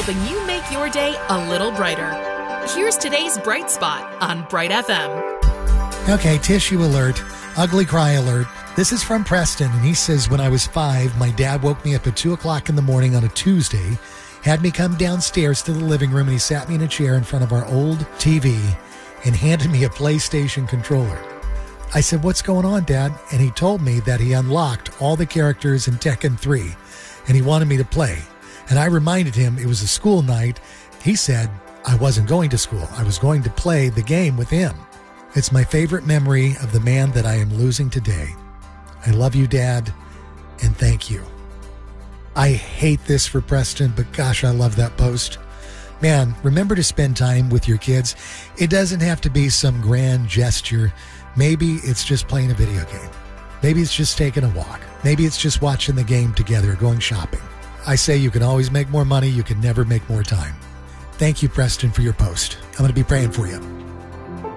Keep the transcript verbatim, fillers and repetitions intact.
helping you make your day a little brighter. Here's today's Bright Spot on Bright F M. Okay, tissue alert, ugly cry alert. This is from Preston, and he says, when I was five, my dad woke me up at two o'clock in the morning on a Tuesday, had me come downstairs to the living room, and he sat me in a chair in front of our old T V and handed me a PlayStation controller. I said, what's going on, Dad? And he told me that he unlocked all the characters in Tekken three, and he wanted me to play. And I reminded him it was a school night. He said I wasn't going to school. I was going to play the game with him. It's my favorite memory of the man that I am losing today. I love you, Dad, and thank you. I hate this for Preston, but gosh, I love that post. Man, remember to spend time with your kids. It doesn't have to be some grand gesture. Maybe it's just playing a video game. Maybe it's just taking a walk. Maybe it's just watching the game together, going shopping. I say you can always make more money. You can never make more time. Thank you, Preston, for your post. I'm going to be praying for you.